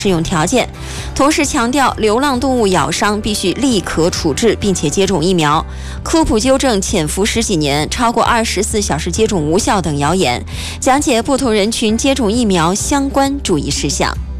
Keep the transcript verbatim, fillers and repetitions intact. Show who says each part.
Speaker 1: 适用条件，同时强调流浪动物咬伤必须立刻处置，并且接种疫苗。科普纠正潜伏十几年、超过二十四小时接种无效等谣言，讲解不同人群接种疫苗相关注意事项。